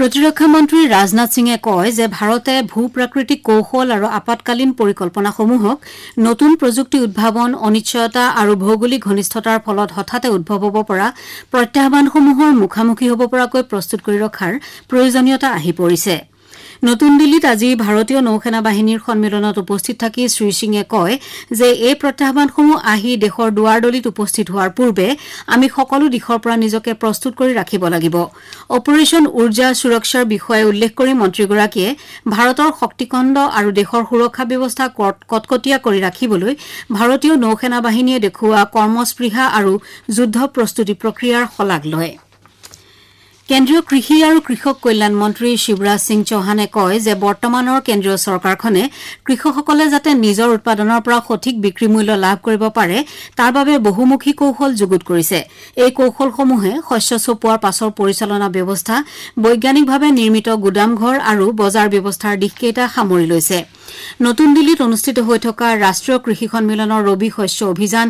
প্ৰতিৰক্ষা মন্ত্ৰী ৰাজনাথ সিঙে কয় যে ভাৰতে ভূ-প্ৰাকৃতিক কৌশল আৰু আপতকালীন পৰিকল্পনাসমূহক নতুন প্ৰযুক্তি উদ্ভাৱন, অনিশ্চয়তা আৰু ভৌগোলিক ঘনিষ্ঠতাৰ ফলত হঠাতে উদ্ভৱ হ'ব পৰা প্ৰত্যাহ্বানসমূহৰ মুখামুখি হ'ব পৰাকৈ প্ৰস্তুত কৰি ৰখাৰ প্ৰয়োজনীয়তা আহি পৰিছে। নতুন দিল্লীত আজি ভাৰতীয় নৌসেনা বাহিনীৰ সন্মিলনত উপস্থিত থাকি শ্ৰীসিঙে কয় যে এই প্ৰত্যাহ্বানসমূহ আহি দেশৰ দুৱাৰদলিত উপস্থিত হোৱাৰ পূৰ্বে আমি সকলো দিশৰ পৰা নিজকে প্ৰস্তুত কৰি ৰাখিব লাগিব। অপাৰেশ্যন উৰ্জা সুৰক্ষাৰ বিষয়ে উল্লেখ কৰি মন্ত্ৰীগৰাকীয়ে ভাৰতৰ শক্তিখণ্ড আৰু দেশৰ সুৰক্ষা ব্যৱস্থা কটকটীয়া কৰি ৰাখিবলৈ ভাৰতীয় নৌসেনা বাহিনীয়ে দেখুওৱা কৰ্মস্পৃহা আৰু যুদ্ধ প্ৰস্তুতি প্ৰক্ৰিয়াৰ শলাগ লয়। কেন্দ্ৰীয় কৃষি আৰু কৃষক কল্যাণ মন্ত্ৰী শিৱৰাজ সিং চৌহানে কয় যে বৰ্তমানৰ কেন্দ্ৰীয় চৰকাৰখনে কৃষকসকলে যাতে নিজৰ উৎপাদনৰ পৰা সঠিক বিক্ৰী মূল্য লাভ কৰিব পাৰে তাৰ বাবে বহুমুখী কৌশল যুগুত কৰিছে। এই কৌশলসমূহে শস্য চপোৱাৰ পাছৰ পৰিচালনা ব্যৱস্থা, বৈজ্ঞানিকভাৱে নিৰ্মিত গুদামঘৰ আৰু বজাৰ ব্যৱস্থাৰ দিশকেইটা সামৰি লৈছে। নতুন দিল্লীত অনুষ্ঠিত হৈ থকা ৰাষ্ট্ৰীয় কৃষি সন্মিলনৰ ৰবি শস্য অভিযান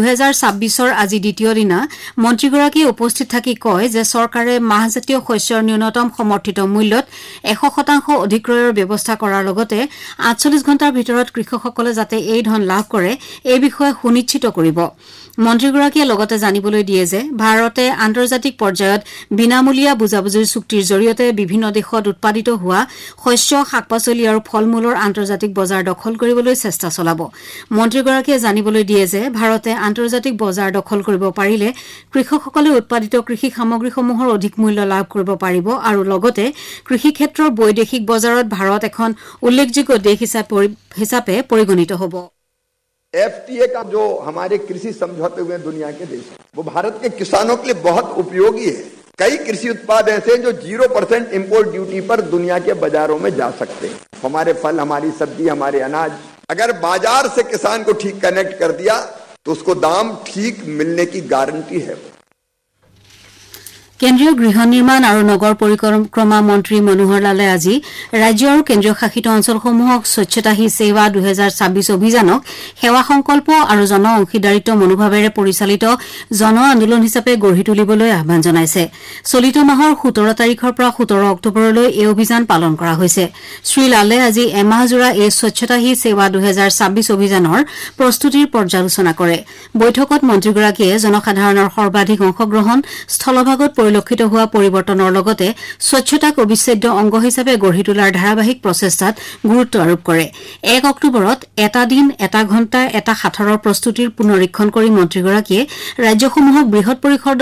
2026ৰ আজি দ্বিতীয় দিনা মন্ত্ৰীগৰাকীয়ে উপস্থিত থাকি কয় যে চৰকাৰে মাহজাতীয় শস্যৰ ন্যূনতম সমৰ্থিত মূল্যত 100% অধিক্ৰয়ৰ ব্যৱস্থা কৰাৰ লগতে 48 ঘণ্টাৰ ভিতৰত কৃষকসকলে যাতে এই ধন লাভ কৰে এই বিষয়ে সুনিশ্চিত কৰিব। মন্ত্ৰীগৰাকীয়ে লগতে জানিবলৈ দিয়ে যে ভাৰতে আন্তৰ্জাতিক পৰ্যায়ত বিনামূলীয়া বুজাবুজিৰ চুক্তিৰ জৰিয়তে বিভিন্ন দেশত উৎপাদিত হোৱা শস্য, শাক-পাচলি আৰু ফল-মূলৰ আন্তৰ্জাতিক বজাৰ দখল কৰিবলৈ চেষ্টা চলাব। মন্ত্ৰীগৰাকীয়ে জানিবলৈ দিয়ে যে ভাৰতে আন্তৰ্জাতিক বজাৰ দখল কৰিব পাৰিলে কৃষকসকলে উৎপাদিত কৃষি সামগ্ৰীসমূহৰ অধিক মূল্য লাভ কৰিব পাৰিব আৰু লগতে কৃষি ক্ষেত্ৰৰ বৈদেশিক বজাৰত ভাৰত এখন উল্লেখযোগ্য দেশ হিচাপে পৰিগণিত হ'ব। एफटीए का जो हमारे कृषि समझौते हुए दुनिया के देश वो भारत के किसानों के लिए बहुत उपयोगी है। कई कृषि उत्पाद ऐसे हैं जो 0% इंपोर्ट ड्यूटी पर दुनिया के बाजारों में जा सकते हैं। हमारे फल, हमारी सब्जी, हमारे अनाज, अगर बाजार से किसान को ठीक कनेक्ट कर दिया तो उसको दाम ठीक मिलने की गारंटी है। কেন্দ্ৰীয় গৃহ নিৰ্মাণ আৰু নগৰ পৰিক্ৰমা মন্ত্ৰী মনোহৰ লালে আজি ৰাজ্য আৰু কেন্দ্ৰীয় শাসিত অঞ্চলসমূহক স্বচ্ছতা হি সেৱা 2026 অভিযানক সেৱা সংকল্প আৰু জন অংশীদাৰিত্ব মনোভাৱেৰে পৰিচালিত জন আন্দোলন হিচাপে গঢ়ি তুলিবলৈ আহ্বান জনাইছে। চলিত মাহৰ 17 তাৰিখৰ পৰা 17 অক্টোবৰলৈ এই অভিযান পালন কৰা হৈছে। শ্ৰী লালে আজি এমাহজোৰা এই স্বচ্ছতা হি সেৱা 2026 অভিযানৰ প্ৰস্তুতিৰ পৰ্যালোচনা কৰে। বৈঠকত মন্ত্ৰীগৰাকীয়ে জনসাধাৰণৰ সৰ্বাধিক অংশগ্ৰহণ, স্থলভাগত পৰিলক্ষিত হোৱা পৰিৱৰ্তনৰ লগতে স্বচ্ছতাক অবিচ্ছেদ্য অংগ হিচাপে গঢ়ি তোলাৰ ধাৰাবাহিক প্ৰচেষ্টাত গুৰুত্ব আৰোপ কৰে। 1 অক্টোবৰত এটা দিন, এটা ঘণ্টা, এটা সাঁথৰৰ প্ৰস্তুতিৰ পুনৰীক্ষণ কৰি মন্ত্ৰীগৰাকীয়ে ৰাজ্যসমূহক বৃহৎ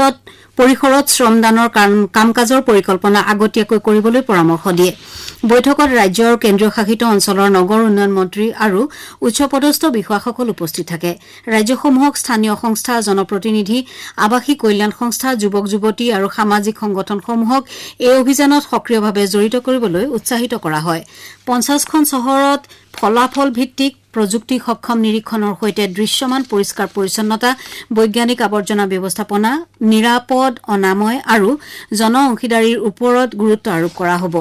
পৰিসৰত শ্ৰমদানৰ কাম-কাজৰ পৰিকল্পনা আগতীয়াকৈ কৰিবলৈ পৰামৰ্শ দিয়ে। বৈঠকত ৰাজ্য আৰু কেন্দ্ৰীয় শাসিত অঞ্চলৰ নগৰ উন্নয়ন মন্ত্ৰী আৰু উচ্চপদস্থ বিষয়াসকল উপস্থিত থাকে। ৰাজ্যসমূহক স্থানীয় সংস্থা, জনপ্ৰতিনিধি, আৱাসিক কল্যাণ সংস্থা, যুৱক-যুৱতী আৰু সামাজিক সংগঠনসমূহক এই অভিযানত সক্ৰিয়ভাৱে জড়িত কৰিবলৈ উৎসাহিত কৰা হয়। 50খন চহৰত ফলাফল ভিত্তিক প্ৰযুক্তি সক্ষম নিৰীক্ষণৰ সৈতে দৃশ্যমান পৰিষ্কাৰ পৰিচ্ছন্নতা, বৈজ্ঞানিক আৱৰ্জনা ব্যৱস্থাপনা, নিৰাপদ অনাময় আৰু জন অংশীদাৰীৰ ওপৰত গুৰুত্ব আৰোপ কৰা হ'ব।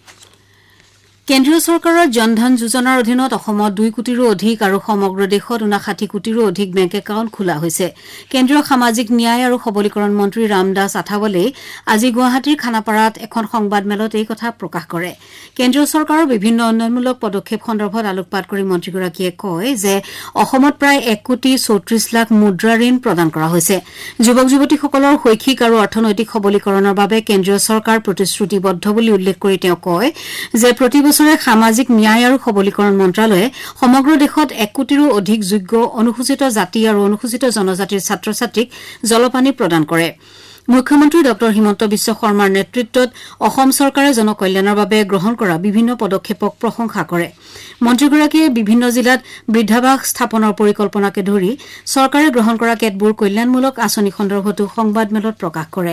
কেন্দ্ৰীয় চৰকাৰৰ জনধন যোজনাৰ অধীনত অসমত 2 কোটিৰো অধিক আৰু সমগ্ৰ দেশত 59 কোটিৰো অধিক বেংক একাউণ্ট খোলা হৈছে। কেন্দ্ৰীয় সামাজিক ন্যায় আৰু সবলীকৰণ মন্ত্ৰী ৰামদাস আথাৱালে আজি গুৱাহাটীৰ খানাপাৰাত এখন সংবাদমেলত এই কথা প্ৰকাশ কৰে। কেন্দ্ৰীয় চৰকাৰৰ বিভিন্ন উন্নয়নমূলক পদক্ষেপ সন্দৰ্ভত আলোকপাত কৰি মন্ত্ৰীগৰাকীয়ে কয় যে অসমত প্ৰায় 1 কোটি 34 লাখ মুদ্ৰা ঋণ প্ৰদান কৰা হৈছে। যুৱক-যুৱতীসকলৰ শৈক্ষিক আৰু অৰ্থনৈতিক সবলীকৰণৰ বাবে কেন্দ্ৰীয় চৰকাৰ প্ৰতিশ্ৰুতিবদ্ধ বুলি উল্লেখ কৰি তেওঁ কয় যে প্ৰতি সামাজিক ন্যায় আৰু সবলীকৰণ মন্ত্ৰালয়ে সমগ্ৰ দেশত 1 কোটিৰো অধিক যোগ্য অনুসূচিত জাতি আৰু অনুসূচিত জনজাতিৰ ছাত্ৰ-ছাত্ৰীক জলপানী প্ৰদান কৰে। মুখ্যমন্ত্ৰী ড হিমন্ত বিশ্ব শৰ্মাৰ নেতৃত্বত অসম চৰকাৰে জনকল্যাণৰ বাবে গ্ৰহণ কৰা বিভিন্ন পদক্ষেপক প্ৰশংসা কৰে। মন্ত্ৰীগৰাকীয়ে বিভিন্ন জিলাত বৃদ্ধাবাস স্থাপনৰ পৰিকল্পনাকে ধৰি চৰকাৰে গ্ৰহণ কৰা কেতবোৰ কল্যাণমূলক আঁচনি সন্দৰ্ভতো সংবাদমেলত প্ৰকাশ কৰে।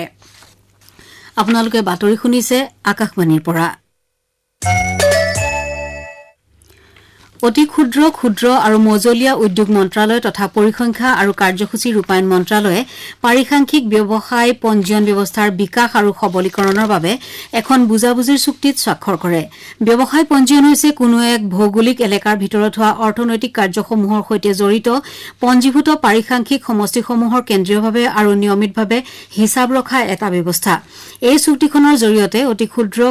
আপোনালোকে বাতৰি শুনিছে আকাশবাণীৰ পৰা। অতি ক্ষুদ্ৰ আৰু মজলীয়া উদ্যোগ মন্ত্ৰালয় তথা পৰিসংখ্যা আৰু কাৰ্যসূচী ৰূপায়ণ মন্ত্ৰালয়ে পাৰিসাংখ্যিক ব্যৱসায় পঞ্জীয়ন ব্যৱস্থাৰ বিকাশ আৰু সবলীকৰণৰ বাবে এখন বুজাবুজিৰ চুক্তিত স্বাক্ষৰ কৰে। ব্যৱসায় পঞ্জীয়ন হৈছে কোনো এক ভৌগোলিক এলেকাৰ ভিতৰত হোৱা অৰ্থনৈতিক কাৰ্যসমূহৰ সৈতে জড়িত পঞ্জীভূত পাৰিসাংখ্যিক সমষ্টিসমূহৰ কেন্দ্ৰীয়ভাৱে আৰু নিয়মিতভাৱে হিচাপ ৰখা এটা ব্যৱস্থা। এই চুক্তিখনৰ জৰিয়তে অতি ক্ষুদ্ৰ